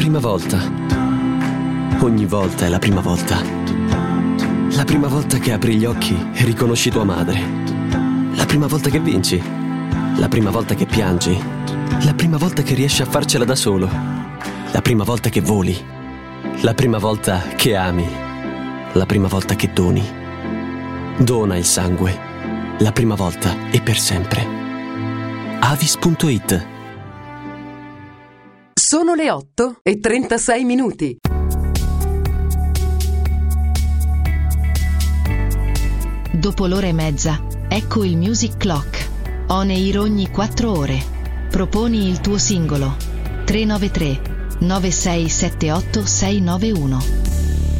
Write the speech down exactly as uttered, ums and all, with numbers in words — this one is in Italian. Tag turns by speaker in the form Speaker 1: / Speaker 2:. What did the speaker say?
Speaker 1: prima volta. Ogni volta è la prima volta. La prima volta che apri gli occhi e riconosci tua madre. La prima volta che vinci. La prima volta che piangi. La prima volta che riesci a farcela da solo. La prima volta che voli. La prima volta che ami. La prima volta che doni. Dona il sangue. La prima volta e per sempre. Avis punto it.
Speaker 2: Sono le otto e trentasei minuti.
Speaker 3: Dopo l'ora e mezza, ecco il Music Clock. On air ogni quattro ore. Proponi il tuo singolo. tre nove tre nove sei sette otto sei nove uno.